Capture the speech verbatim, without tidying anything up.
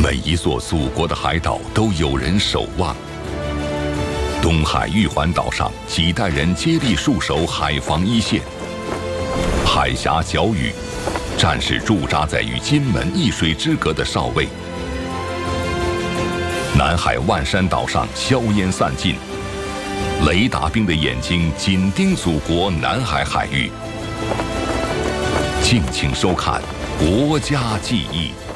每一座祖国的海岛都有人守望。东海玉环岛上，几代人接力戍守海防一线。海峡角屿，战士驻扎在与金门一水之隔的哨位。南海万山岛上，硝烟散尽，雷达兵的眼睛紧盯祖国南海海域。敬请收看《国家记忆》。